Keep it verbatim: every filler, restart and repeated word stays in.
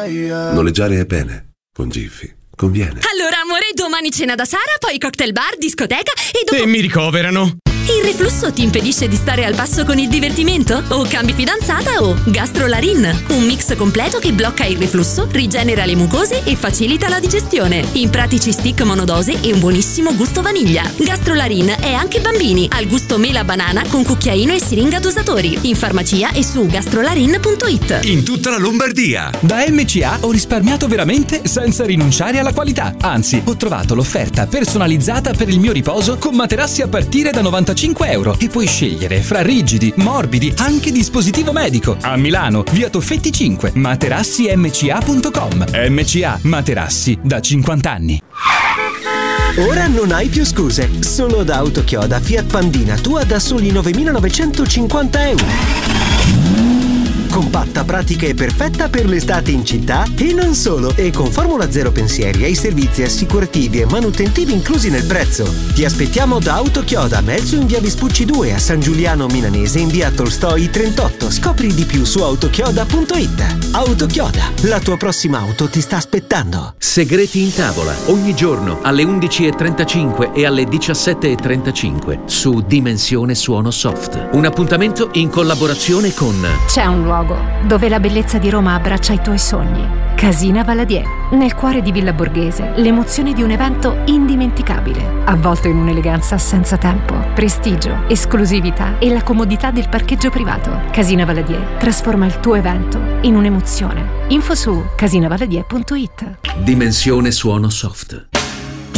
Noleggiare è bene, con Giffy conviene. Allora amore, domani cena da Sara, poi cocktail bar, discoteca e dopo... E mi ricoverano. Il reflusso ti impedisce di stare al passo con il divertimento? O cambi fidanzata o Gastrolarin, un mix completo che blocca il reflusso, rigenera le mucose e facilita la digestione. In pratici stick monodose e un buonissimo gusto vaniglia. Gastrolarin è anche bambini, al gusto mela banana con cucchiaino e siringa dosatori. In farmacia e su gastrolarin punto it. In tutta la Lombardia. Da M C A ho risparmiato veramente senza rinunciare alla qualità. Anzi, ho trovato l'offerta personalizzata per il mio riposo con materassi a partire da novantacinque euro e puoi scegliere fra rigidi, morbidi, anche dispositivo medico. A Milano, via Toffetti cinque, materassi m c a punto com. M C A Materassi da cinquanta anni. Ora non hai più scuse. Solo da Autochioda Fiat Pandina tua da soli novemilanovecentocinquanta euro. Compatta, pratica e perfetta per l'estate in città e non solo. E con Formula Zero Pensieri hai servizi assicurativi e manutentivi inclusi nel prezzo. Ti aspettiamo da Autochioda, Melzo in via Vespucci due, a San Giuliano Milanese in via Tolstoi trentotto. Scopri di più su autochioda punto it. Autochioda, la tua prossima auto ti sta aspettando. Segreti in tavola, ogni giorno alle undici e trentacinque e alle diciassette e trentacinque su Dimensione Suono Soft. Un appuntamento in collaborazione con... C'è un luogo dove la bellezza di Roma abbraccia i tuoi sogni. Casina Valadier, nel cuore di Villa Borghese, l'emozione di un evento indimenticabile, avvolto in un'eleganza senza tempo, prestigio, esclusività e la comodità del parcheggio privato. Casina Valadier trasforma il tuo evento in un'emozione. Info su casina valadier punto it. Dimensione Suono Soft.